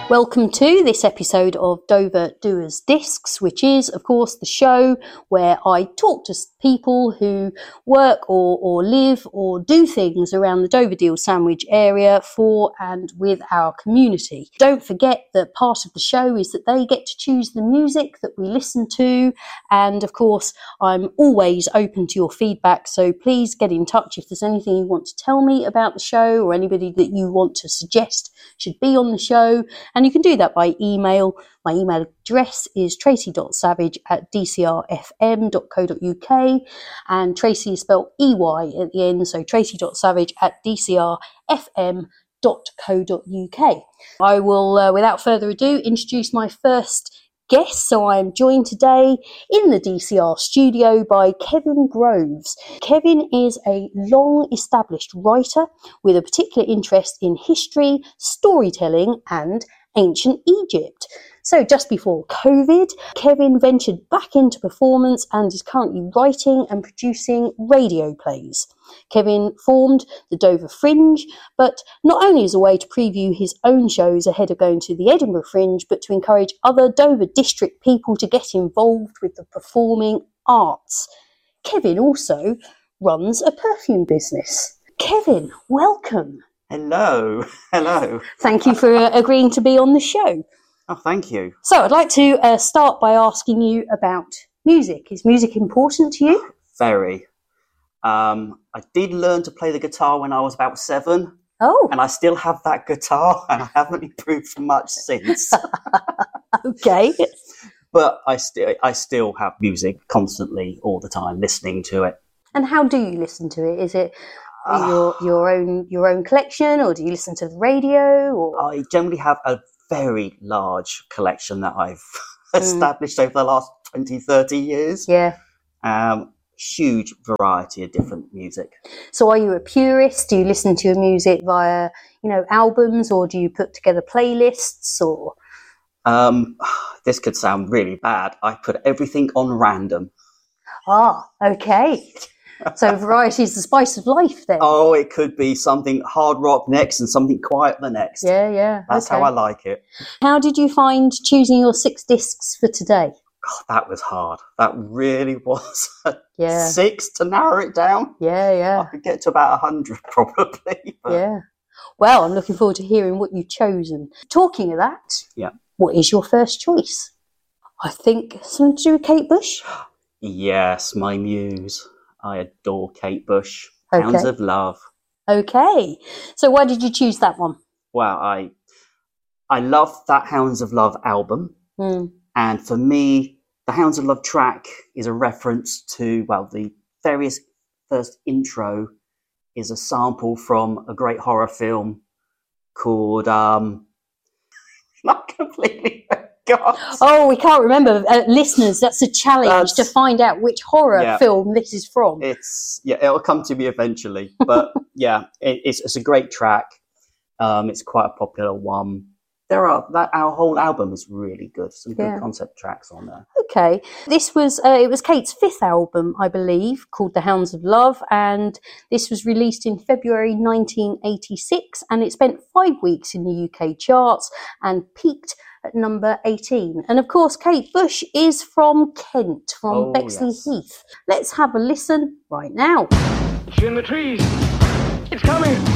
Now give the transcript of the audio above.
Welcome to this episode of Dover Doers Discs, which is, of course, the show where I talk to people who work or live or do things around the Dover Deal Sandwich area for and with our community. Don't forget that part of the show is that they get to choose the music that we listen to, and of course, I'm always open to your feedback, so please get in touch if there's anything you want to tell me about the show or anybody that you want to suggest should be on the show. And you can do that by email. My email address is tracy.savage@dcrfm.co.uk, and Tracy is spelled EY at the end, so tracy.savage@dcrfm.co.uk. I will, without further ado, introduce my first guest. So I am joined today in the DCR studio by Kevin Groves. Kevin is a long-established writer with a particular interest in history, storytelling and ancient Egypt. So just before COVID, Kevin ventured back into performance and is currently writing and producing radio plays. Kevin formed the Dover Fringe, but not only as a way to preview his own shows ahead of going to the Edinburgh Fringe, but to encourage other Dover district people to get involved with the performing arts. Kevin also runs a perfume business. Kevin, welcome. Hello. Thank you for agreeing to be on the show. Oh, thank you. So I'd like to start by asking you about music. Is music important to you? Very. I did learn to play the guitar when I was about 7. Oh. And I still have that guitar and I haven't improved much since. Okay. But I still have music constantly all the time, listening to it. And how do you listen to it? Is it your own collection, or do you listen to the radio? Or I generally have a very large collection that I've established over the last 20, 30 years. Yeah. Huge variety of different music. So are you a purist? Do you listen to your music via, albums, or do you put together playlists, or? This could sound really bad. I put everything on random. Ah, okay. So variety is the spice of life then. Oh, it could be something hard rock next and something quiet the next. Yeah. That's okay. how I like it. How did you find choosing your 6 discs for today? Oh, that was hard. That really was. Yeah. 6 to narrow it down. Yeah. I could get to about 100 probably. But... Yeah. Well, I'm looking forward to hearing what you've chosen. Talking of that, yeah. What is your first choice? I think something to do with Kate Bush. Yes, my muse. I adore Kate Bush. Okay. Hounds of Love. Okay. So why did you choose that one? Well, I love that Hounds of Love album. And for me, the Hounds of Love track is a reference to, the very first intro is a sample from a great horror film called, not completely forgot. Oh, we can't remember. Listeners, that's a challenge to find out which horror film this is from. It'll come to me eventually. But it's a great track. It's quite a popular one. Our whole album is really good. Some good concept tracks on there. Okay, this was it was Kate's 5th album, I believe, called The Hounds of Love, and this was released in February 1986, and it spent 5 weeks in the UK charts and peaked at number 18. And of course, Kate Bush is from Kent, from Bexley Heath. Let's have a listen right now. It's in the trees. It's coming.